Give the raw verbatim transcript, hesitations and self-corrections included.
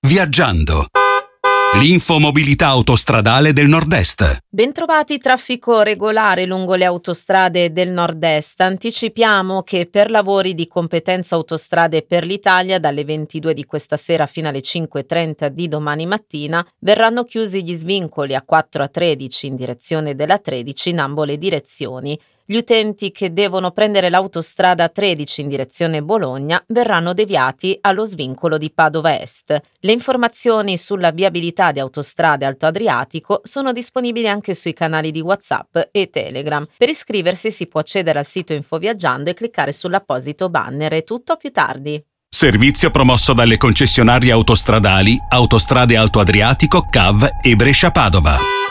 Viaggiando. L'infomobilità autostradale del Nord-Est. Bentrovati, traffico regolare lungo le autostrade del Nord-Est. Anticipiamo che per lavori di competenza Autostrade per l'Italia dalle ventidue di questa sera fino alle cinque e trenta di domani mattina verranno chiusi gli svincoli A quattro, A tredici in direzione della tredici in ambo le direzioni. Gli utenti che devono prendere l'autostrada tredici in direzione Bologna verranno deviati allo svincolo di Padova Est. Le informazioni sulla viabilità di Autostrade Alto Adriatico sono disponibili anche sui canali di WhatsApp e Telegram. Per iscriversi si può accedere al sito Infoviaggiando e cliccare sull'apposito banner. È tutto, a più tardi. Servizio promosso dalle concessionarie autostradali Autostrade Alto Adriatico, C A V e Brescia Padova.